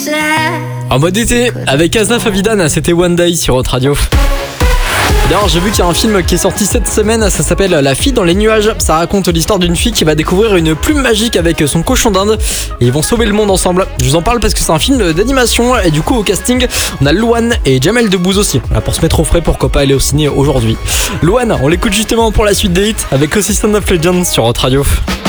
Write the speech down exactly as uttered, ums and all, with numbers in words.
En mode été, avec Asnaf Avidan, c'était One Day sur Hot Radio. D'ailleurs, j'ai vu qu'il y a un film qui est sorti cette semaine, ça s'appelle La fille dans les nuages. Ça raconte l'histoire d'une fille qui va découvrir une plume magique avec son cochon d'Inde et ils vont sauver le monde ensemble. Je vous en parle parce que c'est un film d'animation et du coup au casting, on a Louane et Jamel Debbouze aussi. Voilà, pour se mettre au frais, pourquoi pas aller au ciné aujourd'hui. Louane, on l'écoute justement pour la suite des hits avec Aussi Sound of Legends sur Hot Radio.